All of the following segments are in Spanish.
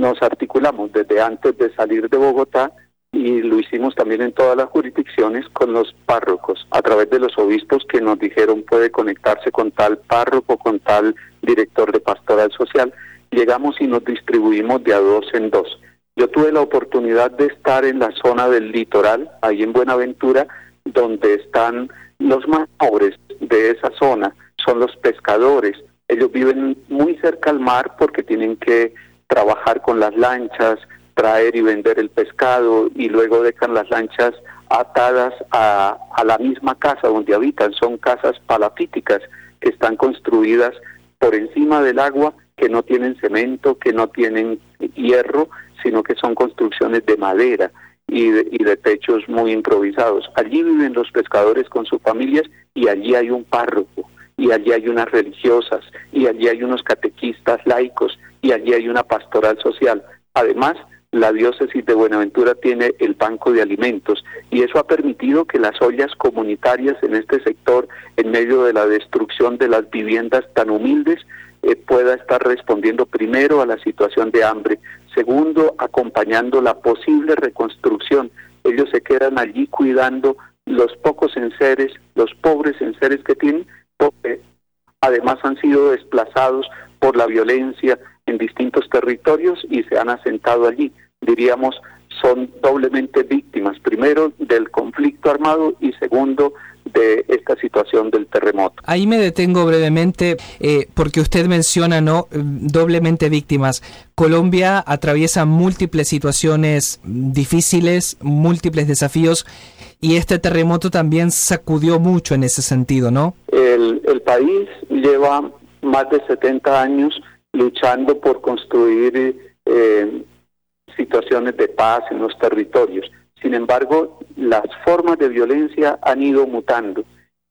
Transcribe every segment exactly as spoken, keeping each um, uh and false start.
nos articulamos desde antes de salir de Bogotá y lo hicimos también en todas las jurisdicciones con los párrocos, a través de los obispos que nos dijeron puede conectarse con tal párroco, con tal director de pastoral social. Llegamos y nos distribuimos de a dos en dos. Yo tuve la oportunidad de estar en la zona del litoral, ahí en Buenaventura, donde están los más pobres de esa zona, son los pescadores. Ellos viven muy cerca al mar porque tienen que trabajar con las lanchas, traer y vender el pescado, y luego dejan las lanchas atadas a, a la misma casa donde habitan. Son casas palafíticas que están construidas por encima del agua, que no tienen cemento, que no tienen hierro, sino que son construcciones de madera y de, y de techos muy improvisados. Allí viven los pescadores con sus familias y allí hay un párroco, y allí hay unas religiosas, y allí hay unos catequistas laicos, y allí hay una pastoral social. Además, la diócesis de Buenaventura tiene el banco de alimentos, y eso ha permitido que las ollas comunitarias en este sector, en medio de la destrucción de las viviendas tan humildes, eh, pueda estar respondiendo primero a la situación de hambre, segundo, acompañando la posible reconstrucción. Ellos se quedan allí cuidando los pocos enseres, los pobres enseres que tienen, porque además han sido desplazados por la violencia en distintos territorios y se han asentado allí. Diríamos, son doblemente víctimas, primero del conflicto armado y segundo de esta situación del terremoto. Ahí me detengo brevemente eh, porque usted menciona, ¿no?, doblemente víctimas. Colombia atraviesa múltiples situaciones difíciles, múltiples desafíos, y este terremoto también sacudió mucho en ese sentido, ¿no? El, el país lleva más de setenta años luchando por construir eh, situaciones de paz en los territorios. Sin embargo, las formas de violencia han ido mutando.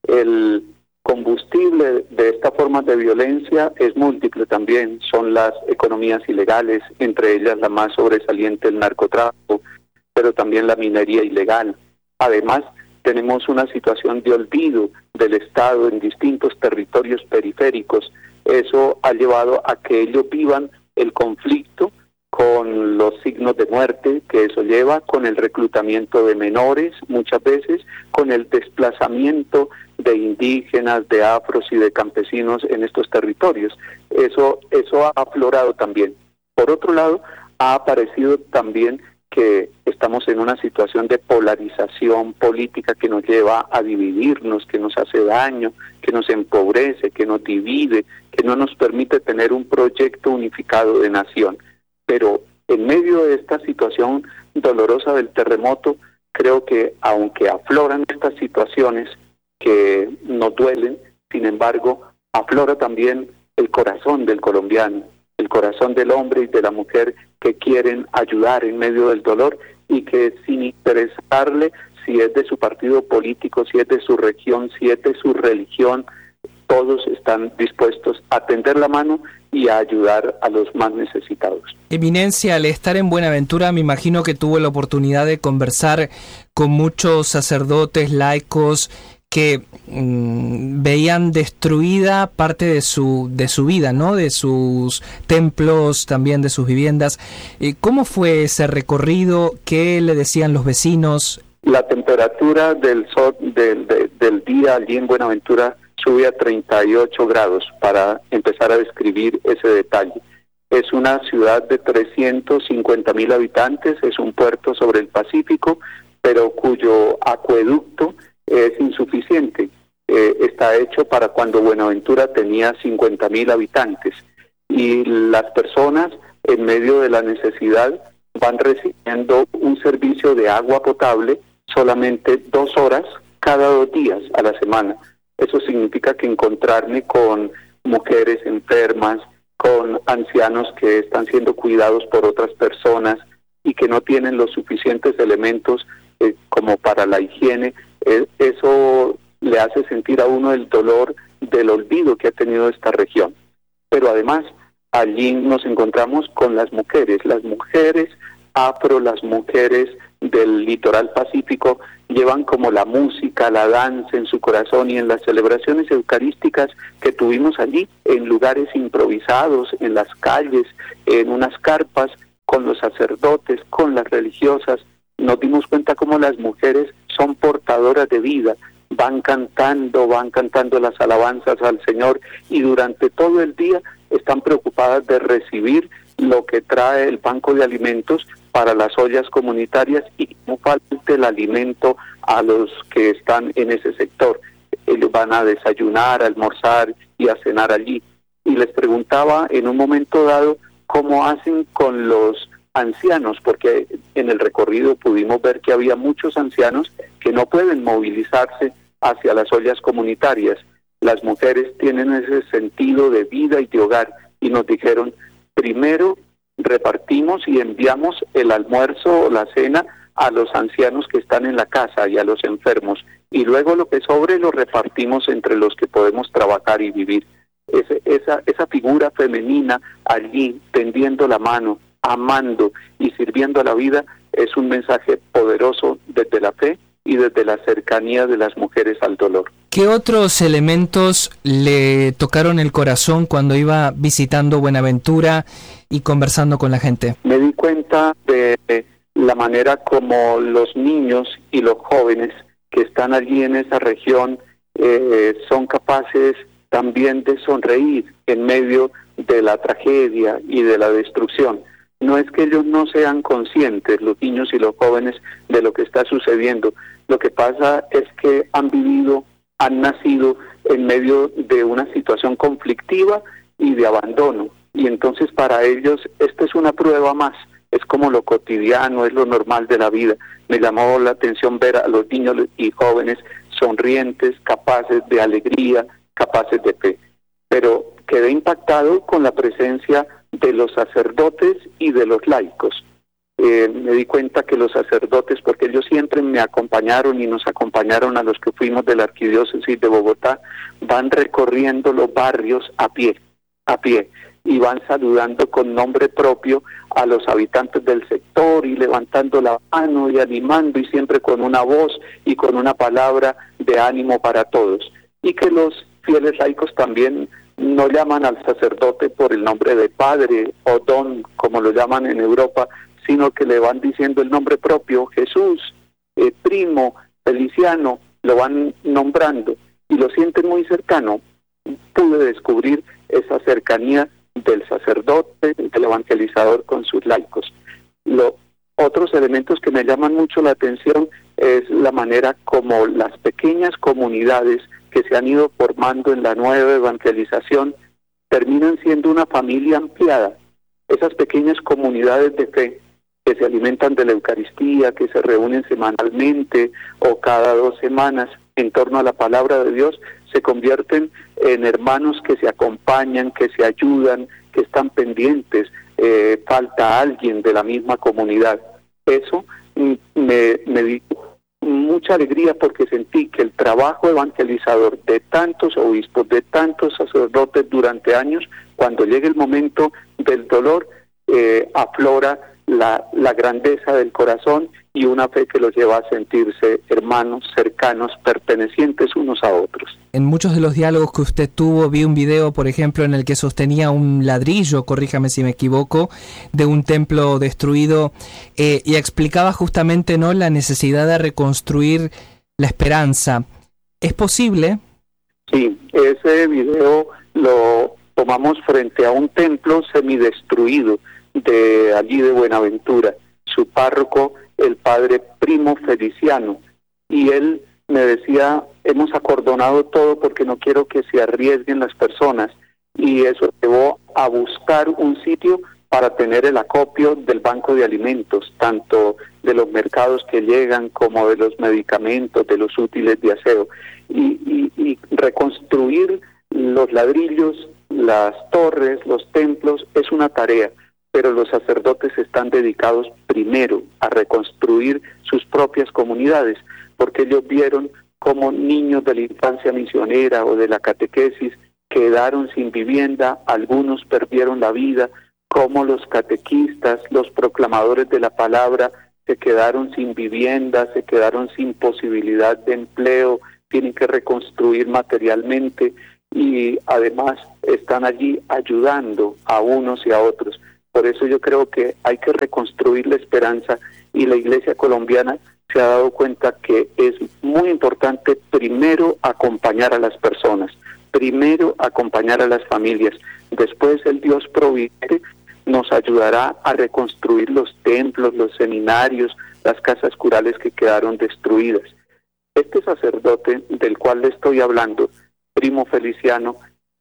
El combustible de estas formas de violencia es múltiple también. Son las economías ilegales, entre ellas la más sobresaliente el narcotráfico, pero también la minería ilegal. Además, tenemos una situación de olvido del Estado en distintos territorios periféricos. Eso ha llevado a que ellos vivan el conflicto con los signos de muerte que eso lleva, con el reclutamiento de menores muchas veces, con el desplazamiento de indígenas, de afros y de campesinos en estos territorios. Eso, eso ha aflorado también. Por otro lado, ha aparecido también que estamos en una situación de polarización política que nos lleva a dividirnos, que nos hace daño, que nos empobrece, que nos divide, que no nos permite tener un proyecto unificado de nación. Pero en medio de esta situación dolorosa del terremoto, creo que aunque afloran estas situaciones que nos duelen, sin embargo, aflora también el corazón del colombiano, el corazón del hombre y de la mujer que quieren ayudar en medio del dolor y que sin interesarle si es de su partido político, si es de su región, si es de su religión, todos están dispuestos a tender la mano y a ayudar a los más necesitados. Eminencia, al estar en Buenaventura, me imagino que tuvo la oportunidad de conversar con muchos sacerdotes, laicos, que mmm, veían destruida parte de su de su vida, ¿no?, de sus templos, también de sus viviendas. Eh, ¿Cómo fue ese recorrido? ¿Qué le decían los vecinos? La temperatura del sol del, de, del día allí en Buenaventura sube a treinta y ocho grados, para empezar a describir ese detalle. Es una ciudad de trescientos cincuenta mil habitantes, es un puerto sobre el Pacífico, pero cuyo acueducto es insuficiente. Eh, está hecho para cuando Buenaventura tenía cincuenta mil habitantes, y las personas en medio de la necesidad van recibiendo un servicio de agua potable solamente dos horas cada dos días a la semana. Eso significa que encontrarme con mujeres enfermas, con ancianos que están siendo cuidados por otras personas y que no tienen los suficientes elementos eh, como para la higiene, eh, eso le hace sentir a uno el dolor del olvido que ha tenido esta región. Pero además, allí nos encontramos con las mujeres, las mujeres afro, las mujeres del litoral pacífico, llevan como la música, la danza en su corazón, y en las celebraciones eucarísticas que tuvimos allí, en lugares improvisados, en las calles, en unas carpas, con los sacerdotes, con las religiosas, nos dimos cuenta cómo las mujeres son portadoras de vida, van cantando, van cantando las alabanzas al Señor y durante todo el día están preocupadas de recibir lo que trae el banco de alimentos para las ollas comunitarias y que no falte el alimento a los que están en ese sector. Ellos van a desayunar, a almorzar y a cenar allí. Y les preguntaba en un momento dado cómo hacen con los ancianos, porque en el recorrido pudimos ver que había muchos ancianos que no pueden movilizarse hacia las ollas comunitarias. Las mujeres tienen ese sentido de vida y de hogar y nos dijeron, primero repartimos y enviamos el almuerzo o la cena a los ancianos que están en la casa y a los enfermos y luego lo que sobre lo repartimos entre los que podemos trabajar y vivir. Ese, esa, esa figura femenina allí tendiendo la mano, amando y sirviendo a la vida es un mensaje poderoso desde la fe y desde la cercanía de las mujeres al dolor. ¿Qué otros elementos le tocaron el corazón cuando iba visitando Buenaventura y conversando con la gente? Me di cuenta de la manera como los niños y los jóvenes que están allí en esa región eh, son capaces también de sonreír en medio de la tragedia y de la destrucción. No es que ellos no sean conscientes, los niños y los jóvenes, de lo que está sucediendo. Lo que pasa es que han vivido, han nacido en medio de una situación conflictiva y de abandono. Y entonces para ellos esta es una prueba más. Es como lo cotidiano, es lo normal de la vida. Me llamó la atención ver a los niños y jóvenes sonrientes, capaces de alegría, capaces de fe. Pero quedé impactado con la presencia de los sacerdotes y de los laicos. Eh, me di cuenta que los sacerdotes, porque ellos siempre me acompañaron y nos acompañaron a los que fuimos de la Arquidiócesis de Bogotá, van recorriendo los barrios a pie, a pie, y van saludando con nombre propio a los habitantes del sector y levantando la mano y animando y siempre con una voz y con una palabra de ánimo para todos. Y que los fieles laicos también no llaman al sacerdote por el nombre de padre o don, como lo llaman en Europa, sino que le van diciendo el nombre propio, Jesús, eh, primo, Feliciano, lo van nombrando y lo sienten muy cercano. Pude descubrir esa cercanía del sacerdote, del evangelizador con sus laicos. Los otros elementos que me llaman mucho la atención es la manera como las pequeñas comunidades que se han ido formando en la nueva evangelización terminan siendo una familia ampliada. Esas pequeñas comunidades de fe que se alimentan de la Eucaristía, que se reúnen semanalmente o cada dos semanas en torno a la palabra de Dios, se convierten en hermanos que se acompañan, que se ayudan, que están pendientes, eh, falta alguien de la misma comunidad. Eso mm, me, me dio mucha alegría porque sentí que el trabajo evangelizador de tantos obispos, de tantos sacerdotes durante años, cuando llegue el momento del dolor, eh, aflora la, la grandeza del corazón y una fe que los lleva a sentirse hermanos, cercanos, pertenecientes unos a otros. En muchos de los diálogos que usted tuvo, vi un video, por ejemplo, en el que sostenía un ladrillo, corríjame si me equivoco, de un templo destruido eh, y explicaba justamente no la necesidad de reconstruir la esperanza. ¿Es posible? Sí, ese video lo tomamos frente a un templo semidestruido de allí de Buenaventura. Su párroco, el padre Primo Feliciano, y él me decía, hemos acordonado todo porque no quiero que se arriesguen las personas, y eso llevó a buscar un sitio para tener el acopio del banco de alimentos, tanto de los mercados que llegan como de los medicamentos, de los útiles de aseo, y, y, y reconstruir los ladrillos, las torres, los templos, es una tarea, pero los sacerdotes están dedicados primero a reconstruir sus propias comunidades, porque ellos vieron cómo niños de la infancia misionera o de la catequesis quedaron sin vivienda, algunos perdieron la vida, cómo los catequistas, los proclamadores de la palabra se quedaron sin vivienda, se quedaron sin posibilidad de empleo, tienen que reconstruir materialmente y además están allí ayudando a unos y a otros. Por eso yo creo que hay que reconstruir la esperanza, y la Iglesia colombiana se ha dado cuenta que es muy importante primero acompañar a las personas, primero acompañar a las familias, después el Dios providente nos ayudará a reconstruir los templos, los seminarios, las casas curales que quedaron destruidas. Este sacerdote del cual le estoy hablando, Primo Feliciano,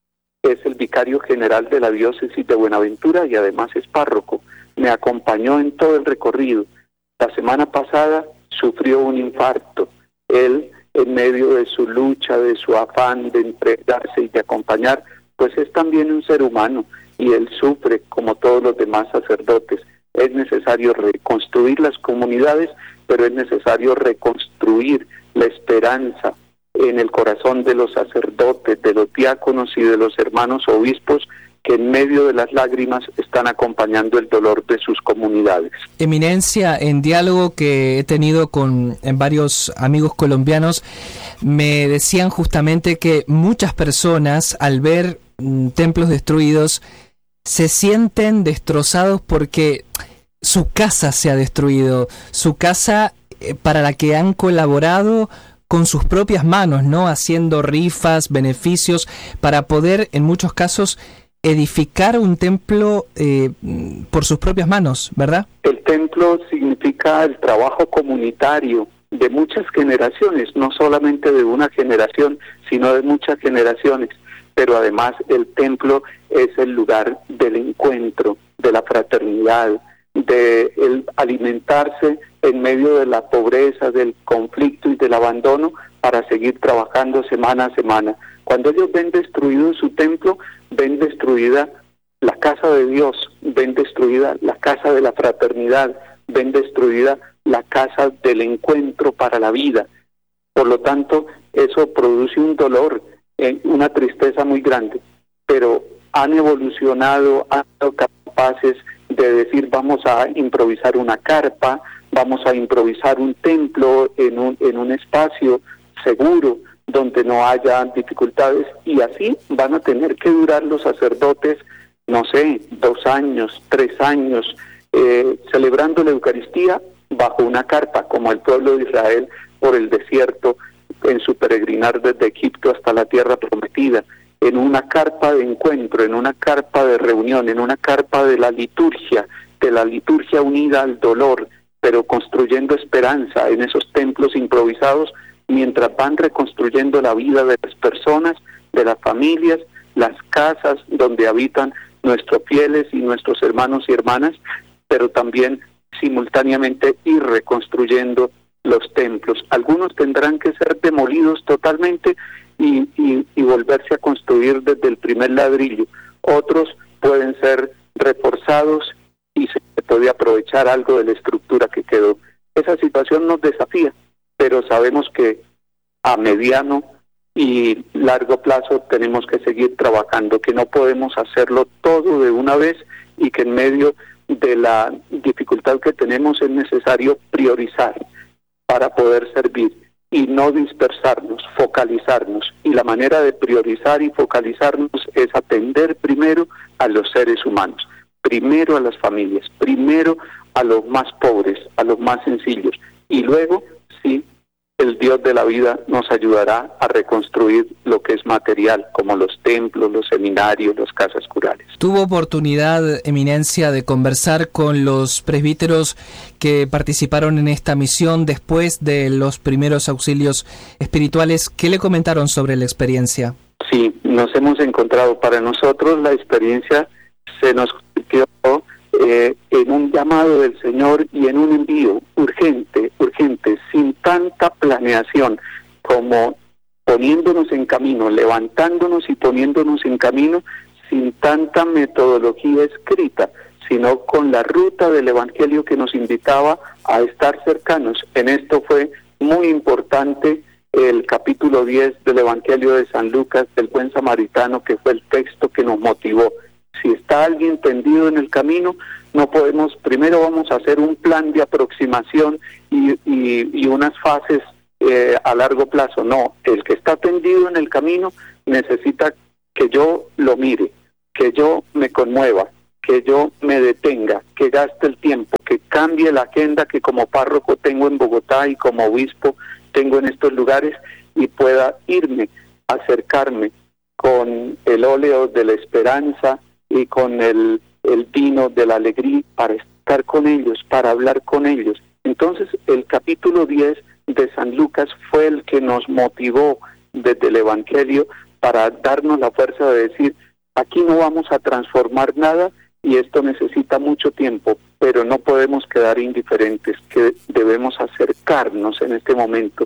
es el vicario general de la diócesis de Buenaventura y además es párroco. Me acompañó en todo el recorrido. La semana pasada sufrió un infarto. Él, en medio de su lucha, de su afán de entregarse y de acompañar, pues es también un ser humano y él sufre como todos los demás sacerdotes. Es necesario reconstruir las comunidades, pero es necesario reconstruir la esperanza en el corazón de los sacerdotes, de los diáconos y de los hermanos obispos que en medio de las lágrimas están acompañando el dolor de sus comunidades. Eminencia, en diálogo que he tenido con en varios amigos colombianos, me decían justamente que muchas personas al ver mm, templos destruidos se sienten destrozados porque su casa se ha destruido, su casa eh, para la que han colaborado con sus propias manos, ¿no? Haciendo rifas, beneficios, para poder, en muchos casos, edificar un templo eh, por sus propias manos, ¿verdad? El templo significa el trabajo comunitario de muchas generaciones, no solamente de una generación, sino de muchas generaciones. Pero además el templo es el lugar del encuentro, de la fraternidad, de el alimentarse en medio de la pobreza, del conflicto y del abandono para seguir trabajando semana a semana. Cuando ellos ven destruido su templo, ven destruida la casa de Dios, ven destruida la casa de la fraternidad, ven destruida la casa del encuentro para la vida. Por lo tanto, eso produce un dolor, eh, una tristeza muy grande, pero han evolucionado, han sido capaces de decir vamos a improvisar una carpa, vamos a improvisar un templo en un, en un espacio seguro donde no haya dificultades, y así van a tener que durar los sacerdotes, no sé, dos años, tres años, eh, celebrando la Eucaristía bajo una carpa, como el pueblo de Israel por el desierto en su peregrinar desde Egipto hasta la tierra prometida, en una carpa de encuentro, en una carpa de reunión, en una carpa de la liturgia, de la liturgia unida al dolor, pero construyendo esperanza en esos templos improvisados, mientras van reconstruyendo la vida de las personas, de las familias, las casas donde habitan nuestros fieles y nuestros hermanos y hermanas, pero también simultáneamente ir reconstruyendo los templos. Algunos tendrán que ser demolidos totalmente y, y, y volverse a construir desde el primer ladrillo. Otros pueden ser reforzados y se puede aprovechar algo de la estructura que quedó. Esa situación nos desafía, pero sabemos que a mediano y largo plazo tenemos que seguir trabajando, que no podemos hacerlo todo de una vez y que en medio de la dificultad que tenemos es necesario priorizar para poder servir y no dispersarnos, focalizarnos. Y la manera de priorizar y focalizarnos es atender primero a los seres humanos, primero a las familias, primero a los más pobres, a los más sencillos, y luego, sí, el Dios de la vida nos ayudará a reconstruir lo que es material, como los templos, los seminarios, las casas curales. ¿Tuvo oportunidad, Eminencia, de conversar con los presbíteros que participaron en esta misión después de los primeros auxilios espirituales? ¿Qué le comentaron sobre la experiencia? Sí, nos hemos encontrado. Para nosotros la experiencia se nos convirtió Eh, en un llamado del Señor y en un envío urgente, urgente, sin tanta planeación, como poniéndonos en camino, levantándonos y poniéndonos en camino, sin tanta metodología escrita, sino con la ruta del Evangelio que nos invitaba a estar cercanos. En esto fue muy importante el capítulo diez del Evangelio de San Lucas, del buen samaritano, que fue el texto que nos motivó. Si está alguien tendido en el camino, no podemos, primero vamos a hacer un plan de aproximación y, y, y unas fases eh, a largo plazo. No, el que está tendido en el camino necesita que yo lo mire, que yo me conmueva, que yo me detenga, que gaste el tiempo, que cambie la agenda que como párroco tengo en Bogotá y como obispo tengo en estos lugares, y pueda irme, acercarme con el óleo de la esperanza y con el, el vino de la alegría para estar con ellos, para hablar con ellos. Entonces el capítulo diez de San Lucas fue el que nos motivó desde el Evangelio para darnos la fuerza de decir, aquí no vamos a transformar nada y esto necesita mucho tiempo, pero no podemos quedar indiferentes, que debemos acercarnos en este momento.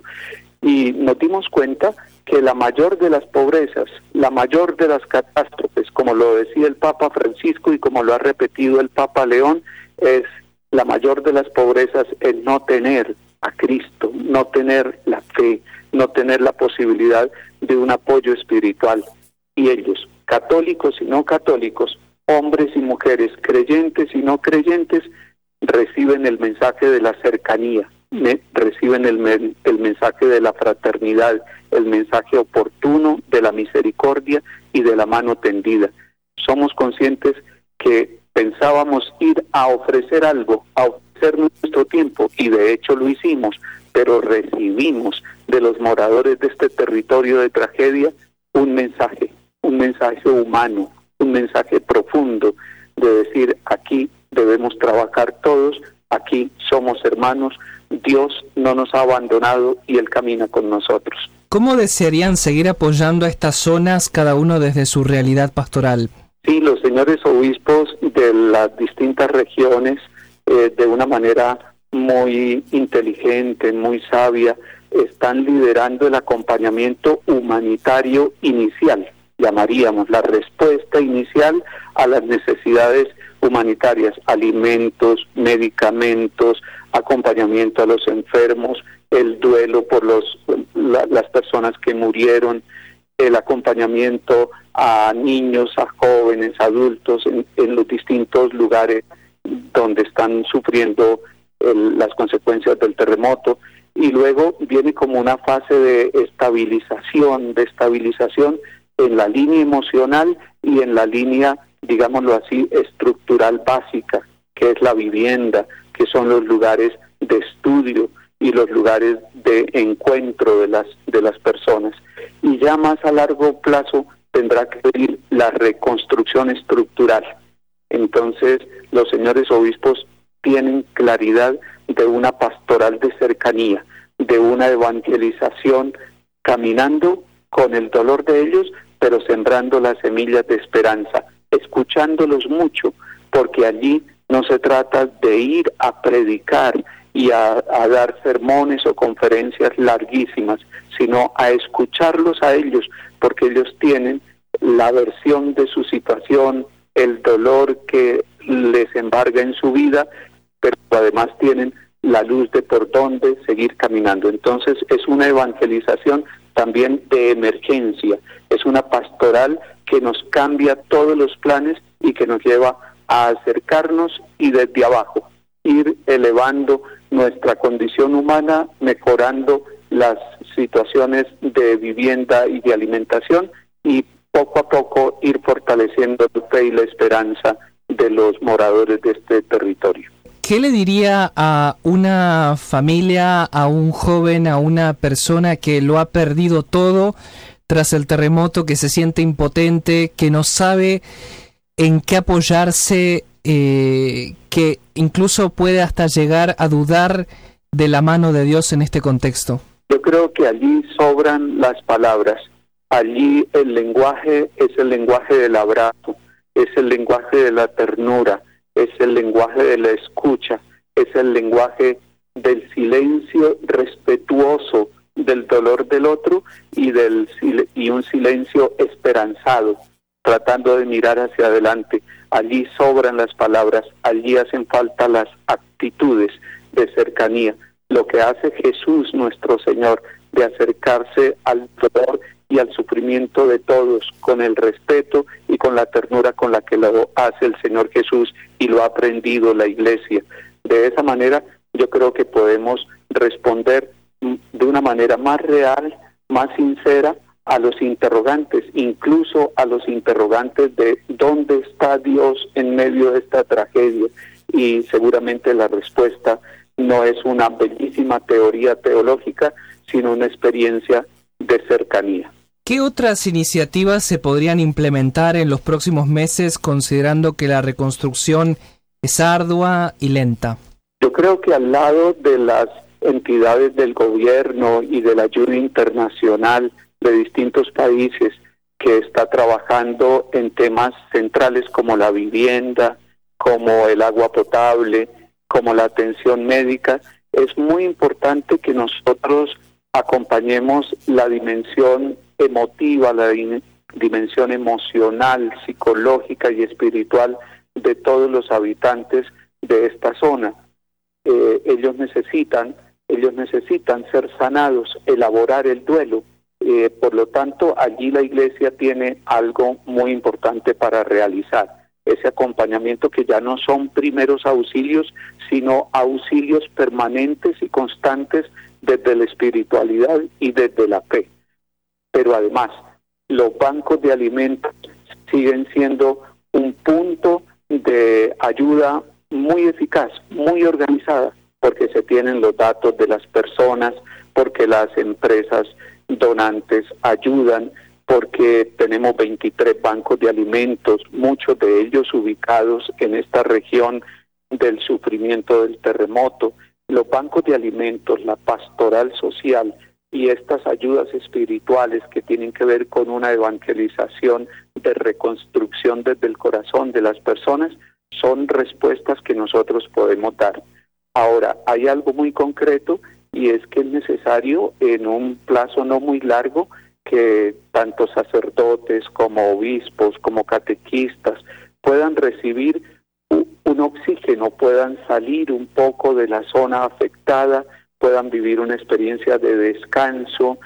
Y nos dimos cuenta que la mayor de las pobrezas, la mayor de las catástrofes, como lo decía el Papa Francisco y como lo ha repetido el Papa León, es la mayor de las pobrezas el no tener a Cristo, no tener la fe, no tener la posibilidad de un apoyo espiritual. Y ellos, católicos y no católicos, hombres y mujeres, creyentes y no creyentes, reciben el mensaje de la cercanía, me, reciben el, el mensaje de la fraternidad, el mensaje oportuno de la misericordia y de la mano tendida. Somos conscientes que pensábamos ir a ofrecer algo, a ofrecer nuestro tiempo, y de hecho lo hicimos, pero recibimos de los moradores de este territorio de tragedia un mensaje, un mensaje humano, un mensaje profundo de decir, aquí debemos trabajar todos, aquí somos hermanos, Dios no nos ha abandonado y Él camina con nosotros. ¿Cómo desearían seguir apoyando a estas zonas, cada uno desde su realidad pastoral? Sí, los señores obispos de las distintas regiones, eh, de una manera muy inteligente, muy sabia, están liderando el acompañamiento humanitario inicial, llamaríamos la respuesta inicial a las necesidades humanitarias, alimentos, medicamentos, acompañamiento a los enfermos, el duelo por los la, las personas que murieron, el acompañamiento a niños, a jóvenes, adultos en, en los distintos lugares donde están sufriendo el, las consecuencias del terremoto. Y luego viene como una fase de estabilización, de estabilización en la línea emocional y en la línea, digámoslo así, estructural básica, que es la vivienda, que son los lugares de estudio y los lugares de encuentro de las de las personas. Y ya más a largo plazo tendrá que venir la reconstrucción estructural. Entonces, los señores obispos tienen claridad de una pastoral de cercanía, de una evangelización, caminando con el dolor de ellos, pero sembrando las semillas de esperanza, escuchándolos mucho, porque allí no se trata de ir a predicar y a, a dar sermones o conferencias larguísimas, sino a escucharlos a ellos, porque ellos tienen la versión de su situación, el dolor que les embarga en su vida, pero además tienen la luz de por dónde seguir caminando. Entonces es una evangelización también de emergencia, es una pastoral que nos cambia todos los planes y que nos lleva a acercarnos y desde abajo ir elevando nuestra condición humana, mejorando las situaciones de vivienda y de alimentación, y poco a poco ir fortaleciendo la fe y la esperanza de los moradores de este territorio. ¿Qué le diría a una familia, a un joven, a una persona que lo ha perdido todo tras el terremoto, que se siente impotente, que no sabe en qué apoyarse, eh, que incluso puede hasta llegar a dudar de la mano de Dios en este contexto? Yo creo que allí sobran las palabras. Allí el lenguaje es el lenguaje del abrazo, es el lenguaje de la ternura, es el lenguaje de la escucha, es el lenguaje del silencio respetuoso del dolor del otro y del y un silencio esperanzado, tratando de mirar hacia adelante. Allí sobran las palabras, allí hacen falta las actitudes de cercanía, lo que hace Jesús nuestro Señor, de acercarse al dolor y al sufrimiento de todos con el respeto y con la ternura con la que lo hace el Señor Jesús y lo ha aprendido la Iglesia. De esa manera yo creo que podemos responder de una manera más real, más sincera a los interrogantes, incluso a los interrogantes de dónde está Dios en medio de esta tragedia. Y seguramente la respuesta no es una bellísima teoría teológica, sino una experiencia de cercanía. ¿Qué otras iniciativas se podrían implementar en los próximos meses, considerando que la reconstrucción es ardua y lenta? Yo creo que al lado de las entidades del gobierno y de la ayuda internacional de distintos países que está trabajando en temas centrales como la vivienda, como el agua potable, como la atención médica, es muy importante que nosotros acompañemos la dimensión emotiva, la di- dimensión emocional, psicológica y espiritual de todos los habitantes de esta zona. Eh, ellos necesitan, ellos necesitan ser sanados, elaborar el duelo. Eh, por lo tanto, allí la Iglesia tiene algo muy importante para realizar. Ese acompañamiento que ya no son primeros auxilios, sino auxilios permanentes y constantes desde la espiritualidad y desde la fe. Pero además, los bancos de alimentos siguen siendo un punto de ayuda muy eficaz, muy organizada, porque se tienen los datos de las personas, porque las empresas donantes ayudan, porque tenemos veintitrés bancos de alimentos, muchos de ellos ubicados en esta región del sufrimiento del terremoto. Los bancos de alimentos, la pastoral social y estas ayudas espirituales que tienen que ver con una evangelización de reconstrucción desde el corazón de las personas son respuestas que nosotros podemos dar. Ahora, hay algo muy concreto y es que es necesario en un plazo no muy largo que tanto sacerdotes como obispos, como catequistas puedan recibir un oxígeno, puedan salir un poco de la zona afectada, puedan vivir una experiencia de descanso,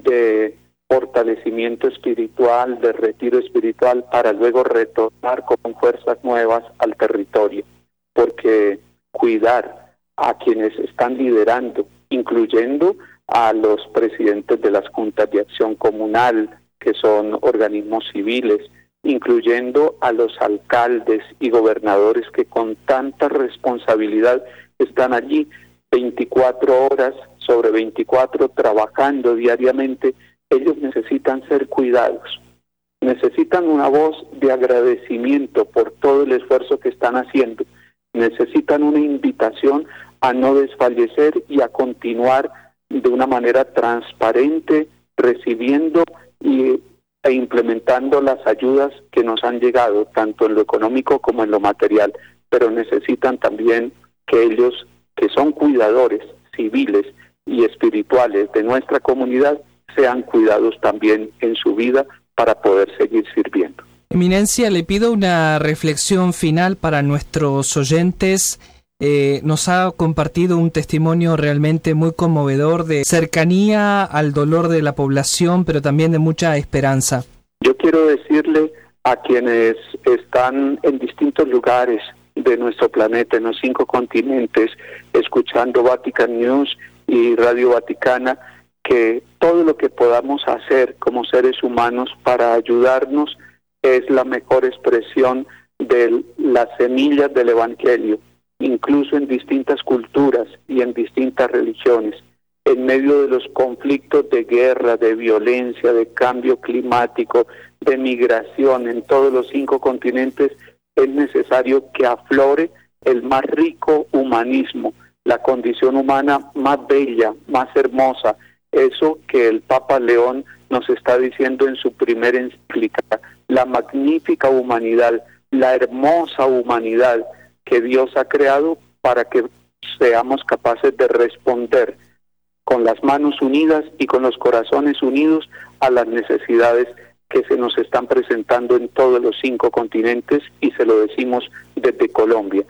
de fortalecimiento espiritual, de retiro espiritual, para luego retornar con fuerzas nuevas al territorio. Porque cuidar a quienes están liderando, incluyendo a los presidentes de las juntas de acción comunal, que son organismos civiles, incluyendo a los alcaldes y gobernadores que con tanta responsabilidad están allí veinticuatro horas sobre veinticuatro trabajando diariamente. Ellos necesitan ser cuidados, necesitan una voz de agradecimiento por todo el esfuerzo que están haciendo, necesitan una invitación a no desfallecer y a continuar de una manera transparente, recibiendo y, e implementando las ayudas que nos han llegado, tanto en lo económico como en lo material, pero necesitan también que ellos, que son cuidadores civiles y espirituales de nuestra comunidad, sean cuidados también en su vida para poder seguir sirviendo. Eminencia, le pido una reflexión final para nuestros oyentes. Eh, nos ha compartido un testimonio realmente muy conmovedor de cercanía al dolor de la población, pero también de mucha esperanza. Yo quiero decirle a quienes están en distintos lugares de nuestro planeta, en los cinco continentes, escuchando Vatican News y Radio Vaticana, que todo lo que podamos hacer como seres humanos para ayudarnos es la mejor expresión de las semillas del Evangelio, incluso en distintas culturas y en distintas religiones, en medio de los conflictos de guerra, de violencia, de cambio climático, de migración en todos los cinco continentes. Es necesario que aflore el más rico humanismo, la condición humana más bella, más hermosa, eso que el Papa León nos está diciendo en su primera encíclica, la magnífica humanidad, la hermosa humanidad que Dios ha creado para que seamos capaces de responder con las manos unidas y con los corazones unidos a las necesidades que se nos están presentando en todos los cinco continentes, y se lo decimos desde Colombia.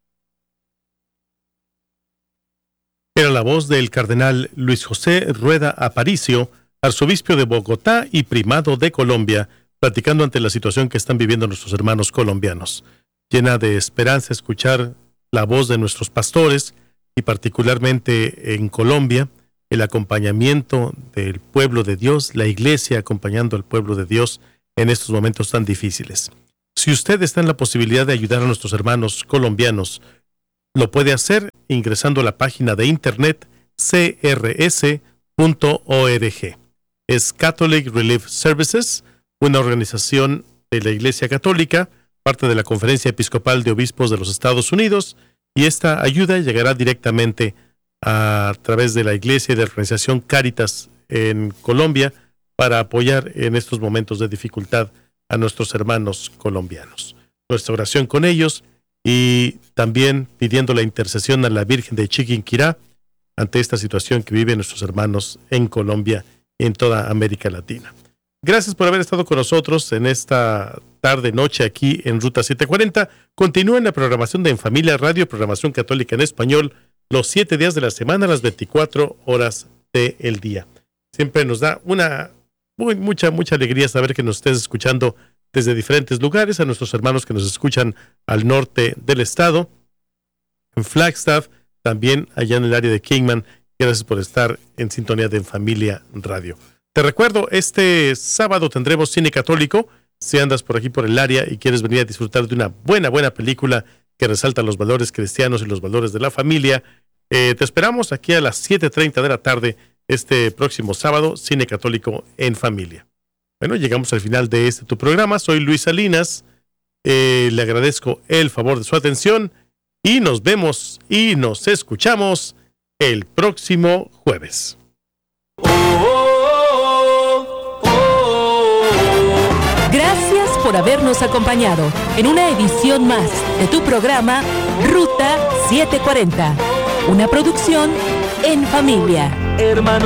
Era la voz del cardenal Luis José Rueda Aparicio, arzobispo de Bogotá y primado de Colombia, platicando ante la situación que están viviendo nuestros hermanos colombianos. Llena de esperanza escuchar la voz de nuestros pastores, y particularmente en Colombia, el acompañamiento del pueblo de Dios, la iglesia acompañando al pueblo de Dios en estos momentos tan difíciles. Si usted está en la posibilidad de ayudar a nuestros hermanos colombianos, lo puede hacer ingresando a la página de internet c r s punto org. Es Catholic Relief Services, una organización de la Iglesia Católica, parte de la Conferencia Episcopal de Obispos de los Estados Unidos, y esta ayuda llegará directamente a través de la Iglesia y de la organización Cáritas en Colombia para apoyar en estos momentos de dificultad a nuestros hermanos colombianos. Nuestra oración con ellos y también pidiendo la intercesión a la Virgen de Chiquinquirá ante esta situación que viven nuestros hermanos en Colombia y en toda América Latina. Gracias por haber estado con nosotros en esta tarde, noche aquí en Ruta setecientos cuarenta. Continúa en la programación de En Familia Radio, programación católica en español, los siete días de la semana, las veinticuatro horas del día. Siempre nos da una muy, mucha, mucha alegría saber que nos estés escuchando desde diferentes lugares, a nuestros hermanos que nos escuchan al norte del estado, en Flagstaff, también allá en el área de Kingman. Gracias por estar en sintonía de En Familia Radio. Te recuerdo, este sábado tendremos cine católico. Si andas por aquí por el área y quieres venir a disfrutar de una buena, buena película que resalta los valores cristianos y los valores de la familia, eh, te esperamos aquí a las siete treinta de la tarde este próximo sábado, cine católico en familia. Bueno, llegamos al final de este tu programa. Soy Luis Salinas. Eh, le agradezco el favor de su atención y nos vemos y nos escuchamos el próximo jueves. Gracias por habernos acompañado en una edición más de tu programa Ruta setecientos cuarenta, una producción en familia. Hermano.